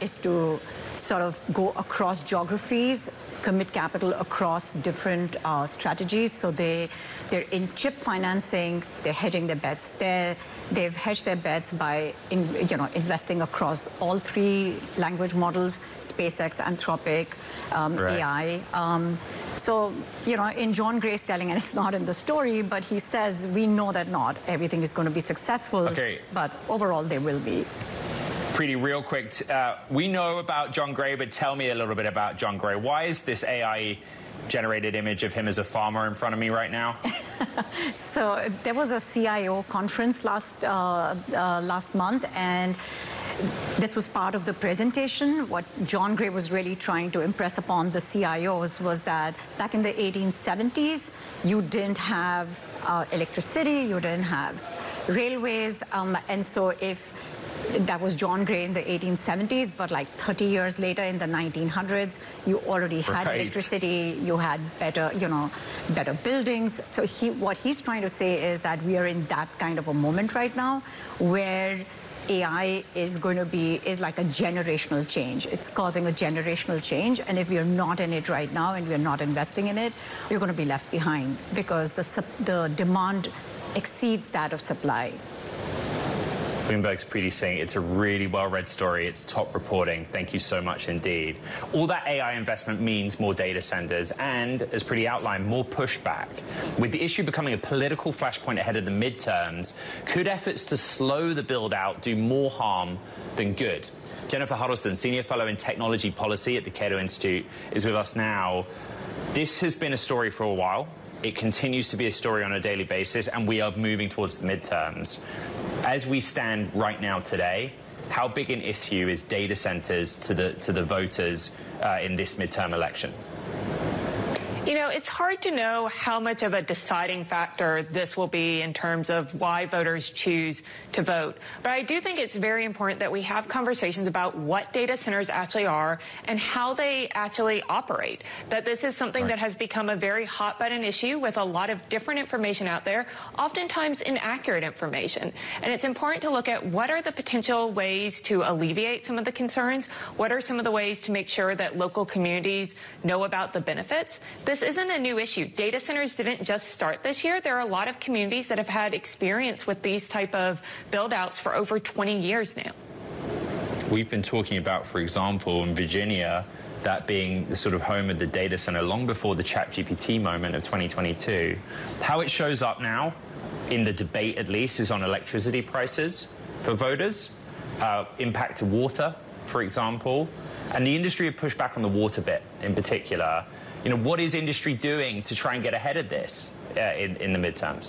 is to sort of go across geographies, commit capital across different strategies. So they're in chip financing, they're hedging their bets. They've hedged their bets by investing across all three language models, SpaceX, Anthropic, AI. So, in John Gray's telling, and it's not in the story, but he says, we know that not everything is going to be successful, but overall they will be. Preeti, real quick, we know about John Gray, but tell me a little bit about John Gray. Why is this AI-generated image of him as a farmer in front of me right now? So there was a CIO conference last month, and this was part of the presentation. What John Gray was really trying to impress upon the CIOs was that back in the 1870s, you didn't have electricity, you didn't have railways, and so if that was John Gray in the 1870s, but like 30 years later in the 1900s, you already had electricity, you had better buildings. So what he's trying to say is that we are in that kind of a moment right now where AI is like a generational change. It's causing a generational change, and if we're not in it right now and we're not investing in it, we're going to be left behind because the demand exceeds that of supply. Bloomberg's Preeti Singh. It's a really well-read story. It's top reporting. Thank you so much indeed. All that AI investment means more data centers and, as Preeti outlined, more pushback. With the issue becoming a political flashpoint ahead of the midterms, could efforts to slow the build-out do more harm than good? Jennifer Huddleston, Senior Fellow in Technology Policy at the Cato Institute, is with us now. This has been a story for a while. It continues to be a story on a daily basis, and we are moving towards the midterms. As we stand right now today, how big an issue is data centers to the voters in this midterm election? It's hard to know how much of a deciding factor this will be in terms of why voters choose to vote. But I do think it's very important that we have conversations about what data centers actually are and how they actually operate. That this is something that has become a very hot button issue with a lot of different information out there, oftentimes inaccurate information. And it's important to look at what are the potential ways to alleviate some of the concerns, what are some of the ways to make sure that local communities know about the benefits. This isn't a new issue. Data centers didn't just start this year. There are a lot of communities that have had experience with these type of build-outs for over 20 years now. We've been talking about, for example, in Virginia, that being the sort of home of the data center long before the ChatGPT moment of 2022. How it shows up now, in the debate at least, is on electricity prices for voters, impact to water, for example, and the industry have pushed back on the water bit in particular. What is industry doing to try and get ahead of this in the midterms?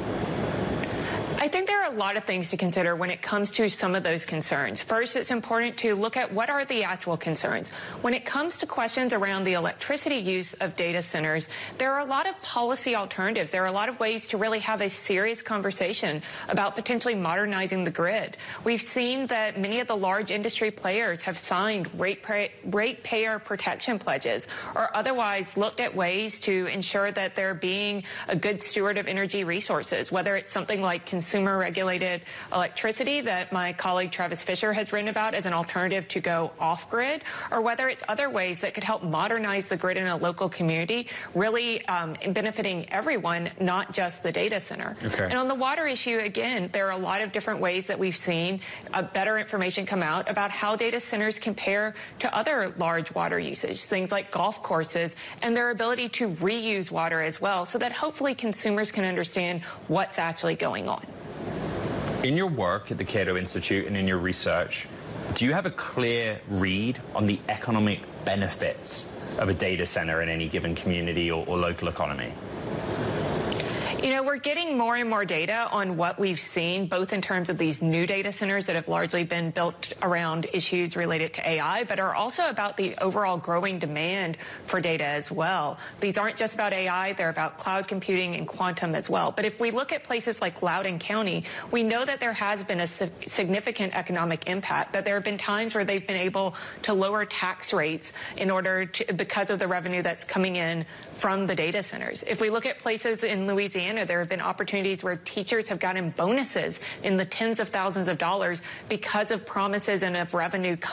I think there are a lot of things to consider when it comes to some of those concerns. First, it's important to look at what are the actual concerns. When it comes to questions around the electricity use of data centers, there are a lot of policy alternatives. There are a lot of ways to really have a serious conversation about potentially modernizing the grid. We've seen that many of the large industry players have signed ratepayer protection pledges or otherwise looked at ways to ensure that they're being a good steward of energy resources, whether it's something like consumer-regulated electricity that my colleague Travis Fisher has written about as an alternative to go off-grid, or whether it's other ways that could help modernize the grid in a local community, really benefiting everyone, not just the data center. Okay. And on the water issue, again, there are a lot of different ways that we've seen better information come out about how data centers compare to other large water usage, things like golf courses, and their ability to reuse water as well, so that hopefully consumers can understand what's actually going on. In your work at the Cato Institute and in your research, do you have a clear read on the economic benefits of a data center in any given community or local economy? We're getting more and more data on what we've seen, both in terms of these new data centers that have largely been built around issues related to AI, but are also about the overall growing demand for data as well. These aren't just about AI, they're about cloud computing and quantum as well. But if we look at places like Loudoun County, we know that there has been a significant economic impact, that there have been times where they've been able to lower tax rates because of the revenue that's coming in from the data centers. If we look at places in Louisiana, there have been opportunities where teachers have gotten bonuses in the tens of thousands of dollars because of promises and of revenue